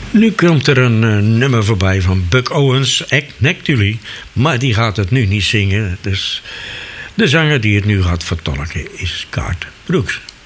Nu komt er een nummer voorbij van Buck Owens, Actually, maar die gaat het nu niet zingen. Dus de zanger die het nu gaat vertolken is Garth Brooks.